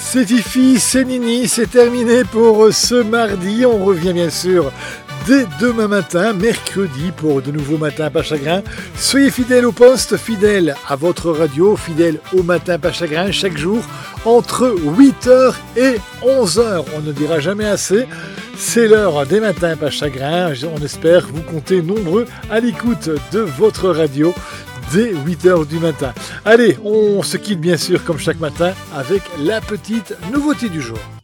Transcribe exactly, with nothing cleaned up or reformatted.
C'est Fifi, c'est Nini, c'est terminé pour ce mardi. On revient bien sûr dès demain matin, mercredi, pour de nouveaux matins pas chagrin. Soyez fidèles au poste, fidèles à votre radio, fidèles au matin pas chagrin, chaque jour, entre huit heures et onze heures. On ne dira jamais assez. C'est l'heure des matins pas chagrin. On espère vous compter nombreux à l'écoute de votre radio dès huit heures du matin. Allez, on se quitte bien sûr comme chaque matin avec la petite nouveauté du jour.